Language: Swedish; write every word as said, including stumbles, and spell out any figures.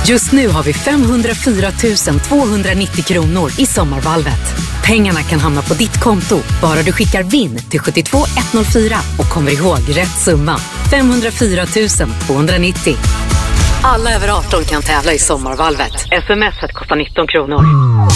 Just nu har vi femhundrafyra tusen tvåhundranittio kronor i sommarvalvet. Pengarna kan hamna på ditt konto, bara du skickar vinn till sju två ett noll fyra och kommer ihåg rätt summa. femhundrafyra tusen tvåhundranittio. Alla över arton kan tävla i sommarvalvet. Sms:et kostar nitton kronor.